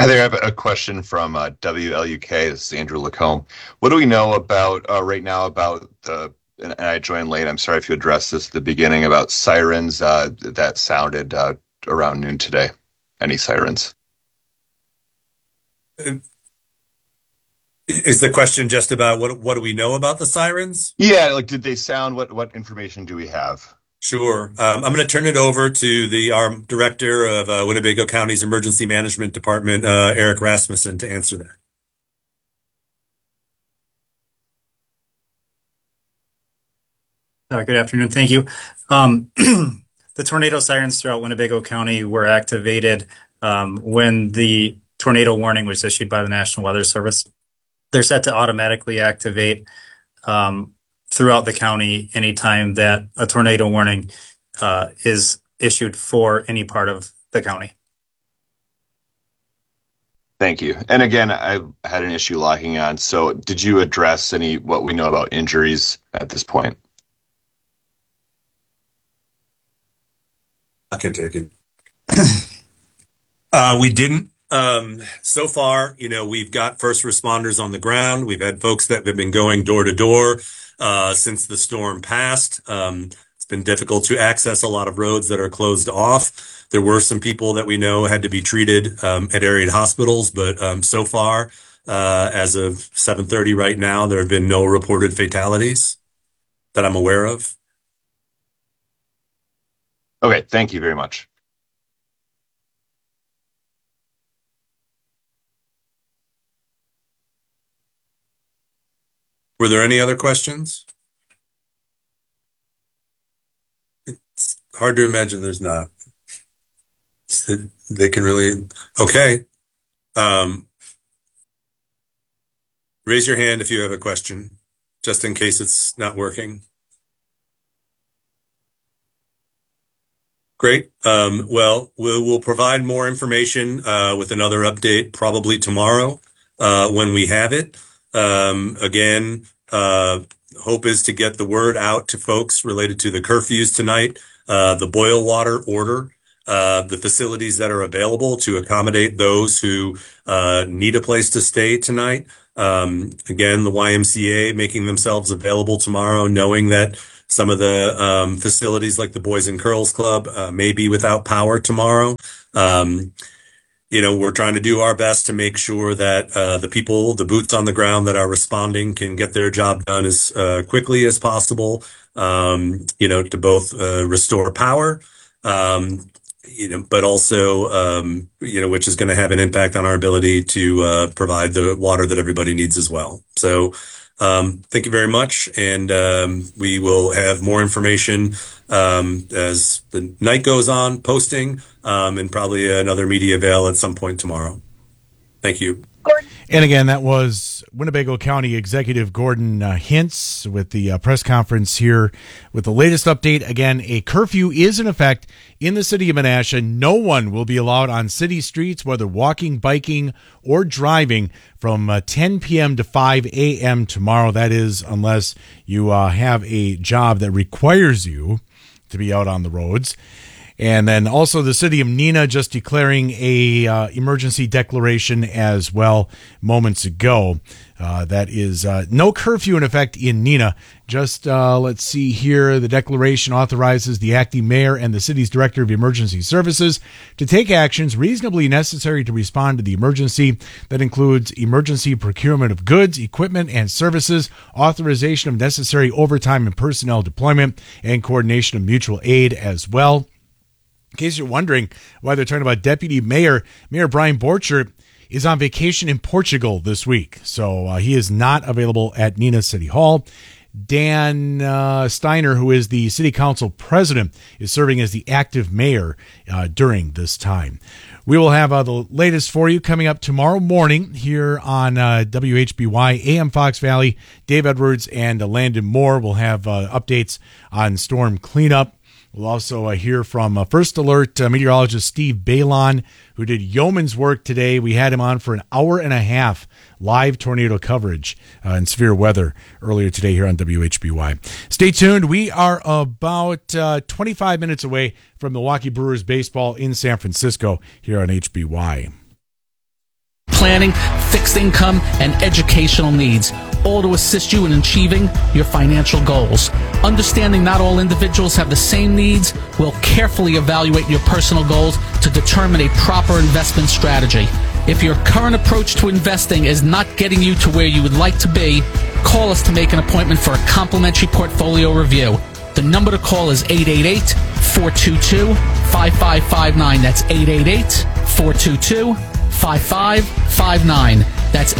Hi there. I have a question from WLUK. This is Andrew Lacombe. What do we know about right now about and I joined late. I'm sorry if you addressed this at the beginning about sirens that sounded around noon today. Any sirens? Is the question just about what do we know about the sirens? Yeah, like did they sound? What information do we have? Sure. I'm going to turn it over to the our director of Winnebago County's Emergency Management Department, Eric Rasmussen, to answer that. Good afternoon. Thank you. The tornado sirens throughout Winnebago County were activated when the tornado warning was issued by the National Weather Service. They're set to automatically activate throughout the county anytime that a tornado warning is issued for any part of the county. Thank you. And again, I had an issue logging on. So did you address any what we know about injuries at this point? I can take it. We didn't. So far, we've got first responders on the ground. We've had folks that have been going door to door since the storm passed. It's been difficult to access a lot of roads that are closed off. There were some people that we know had to be treated at area hospitals, but so far, as of 7:30 right now, there have been no reported fatalities that I'm aware of. Okay, thank you very much. Were there any other questions? It's hard to imagine there's not. They can really. Okay. Raise your hand if you have a question, just in case it's not working. Great. Well, we'll provide more information with another update probably tomorrow when we have it. Again, hope is to get the word out to folks related to the curfews tonight, the boil water order, the facilities that are available to accommodate those who need a place to stay tonight. Again, the YMCA making themselves available tomorrow, knowing that some of the facilities like the Boys and Girls Club may be without power tomorrow. We're trying to do our best to make sure that the people, the boots on the ground that are responding can get their job done as quickly as possible, to both restore power, but also, which is going to have an impact on our ability to provide the water that everybody needs as well. So thank you very much. And we will have more information as the night goes on, posting, and probably another media avail at some point tomorrow. Thank you. And again, that was Winnebago County Executive Gordon Hintz with the press conference here with the latest update. Again, a curfew is in effect in the city of Menasha. No one will be allowed on city streets, whether walking, biking, or driving, from 10 p.m. to 5 a.m. tomorrow. That is, unless you have a job that requires you to be out on the roads. And then also the city of Neenah just declaring a emergency declaration as well moments ago. That is no curfew in effect in Neenah. Just let's see here. The declaration authorizes the acting mayor and the city's director of emergency services to take actions reasonably necessary to respond to the emergency. That includes emergency procurement of goods, equipment, and services, authorization of necessary overtime and personnel deployment, and coordination of mutual aid as well. In case you're wondering why they're talking about Deputy Mayor Brian Borchert is on vacation in Portugal this week. So he is not available at Neenah City Hall. Dan Steiner, who is the city council president, is serving as the active mayor during this time. We will have the latest for you coming up tomorrow morning here on WHBY AM Fox Valley. Dave Edwards and Landon Moore will have updates on storm cleanup. We'll also hear from First Alert meteorologist Steve Balon, who did yeoman's work today. We had him on for an hour and a half live tornado coverage and severe weather earlier today here on WHBY. Stay tuned. We are about 25 minutes away from Milwaukee Brewers baseball in San Francisco here on HBY. planning, fixed income, and educational needs, all to assist you in achieving your financial goals. Understanding not all individuals have the same needs, we'll carefully evaluate your personal goals to determine a proper investment strategy. If your current approach to investing is not getting you to where you would like to be, call us to make an appointment for a complimentary portfolio review. The number to call is 888-422-5559. That's 888-422-5559. That's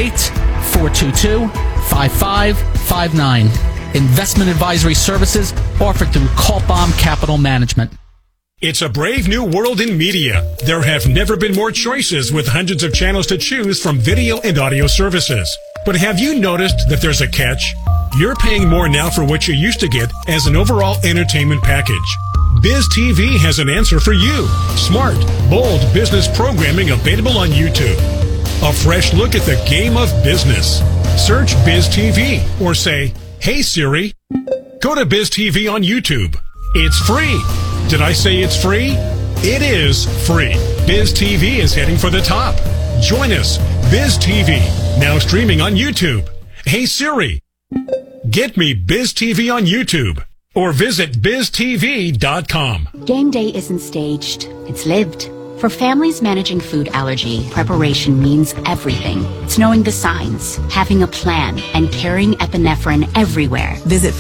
888-422-5559. Investment advisory services offered through Kaltbaum Capital Management. It's a brave new world in media. There have never been more choices with hundreds of channels to choose from video and audio services. But have you noticed that there's a catch? You're paying more now for what you used to get as an overall entertainment package. Biz TV has an answer for you. Smart, bold business programming available on YouTube. A fresh look at the game of business. Search Biz TV or say, "Hey Siri." Go to Biz TV on YouTube. It's free. Did I say it's free? It is free. Biz TV is heading for the top. Join us, Biz TV, now streaming on YouTube. Hey Siri, get me Biz TV on YouTube or visit biztv.com. Game day isn't staged, it's lived. For families managing food allergy, preparation means everything. It's knowing the signs, having a plan, and carrying epinephrine everywhere. Visit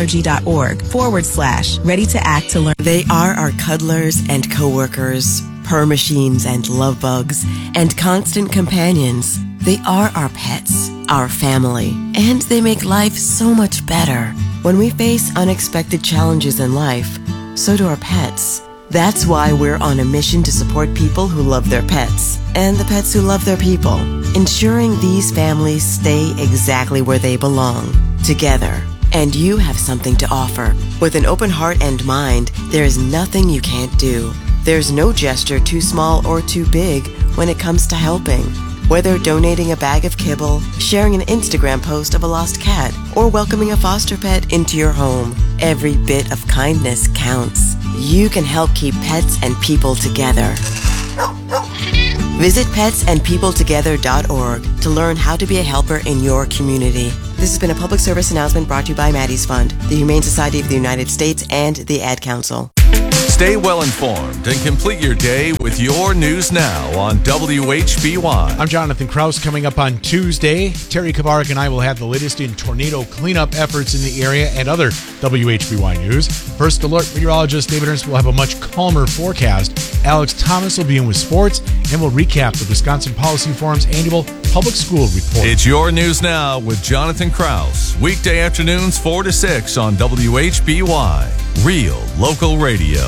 foodallergy.org/ready to act to learn. They are our cuddlers and coworkers, purr machines and love bugs, and constant companions. They are our pets, our family, and they make life so much better. When we face unexpected challenges in life, so do our pets. That's why we're on a mission to support people who love their pets and the pets who love their people, ensuring these families stay exactly where they belong, together. And you have something to offer. With an open heart and mind, there is nothing you can't do. There's no gesture too small or too big when it comes to helping. Whether donating a bag of kibble, sharing an Instagram post of a lost cat, or welcoming a foster pet into your home, every bit of kindness counts. You can help keep pets and people together. Visit petsandpeopletogether.org to learn how to be a helper in your community. This has been a public service announcement brought to you by Maddie's Fund, the Humane Society of the United States, and the Ad Council. Stay well informed and complete your day with your news now on WHBY. I'm Jonathan Kraus. Coming up on Tuesday, Terry Kabarik and I will have the latest in tornado cleanup efforts in the area and other WHBY news. First Alert meteorologist David Ernst will have a much calmer forecast. Alex Thomas will be in with sports and will recap the Wisconsin Policy Forum's annual public school report. It's your news now with Jonathan Kraus. Weekday afternoons 4 to 6 on WHBY. Real local radio.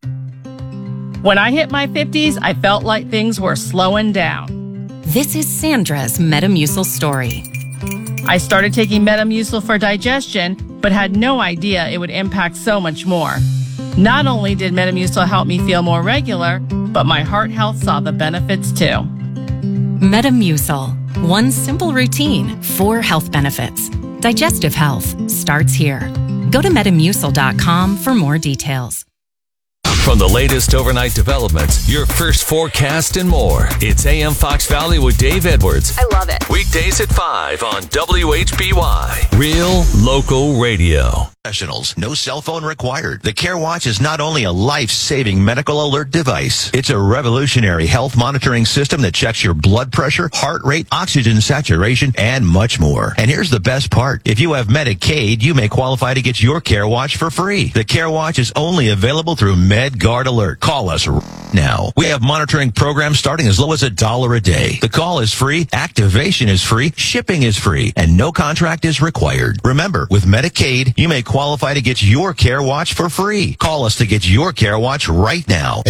When I hit my 50s, I felt like things were slowing down. This is Sandra's Metamucil story. I started taking Metamucil for digestion, but had no idea it would impact so much more. Not only did Metamucil help me feel more regular, but my heart health saw the benefits too. Metamucil. One simple routine, 4 health benefits. Digestive health starts here. Go to Metamucil.com for more details. From the latest overnight developments, your first forecast and more. It's AM Fox Valley with Dave Edwards. I love it. Weekdays at 5 on WHBY. Real local radio. Professionals, no cell phone required. The CareWatch is not only a life-saving medical alert device, it's a revolutionary health monitoring system that checks your blood pressure, heart rate, oxygen saturation, and much more. And here's the best part. If you have Medicaid, you may qualify to get your CareWatch for free. The CareWatch is only available through MedGuard Alert. Call us now. We have monitoring programs starting as low as $1 a day. The call is free, activation is free, shipping is free, and no contract is required. Remember, with Medicaid, you may qualify to get your CareWatch for free. Call us to get your CareWatch right now.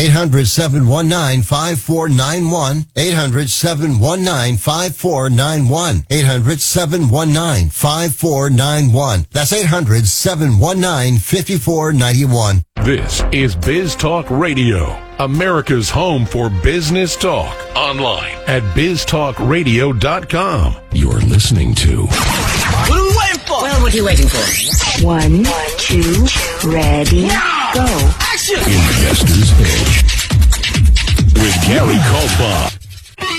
800-719-5491. 800-719-5491. 800-719-5491. That's 800-719-5491. This is Biz Talk Radio, America's home for business talk. Online at biztalkradio.com. You're listening to... What are we waiting for? Well, what are you waiting for? 1, 2, ready, go. Action! Investor's Edge with Gary Kaltbaum.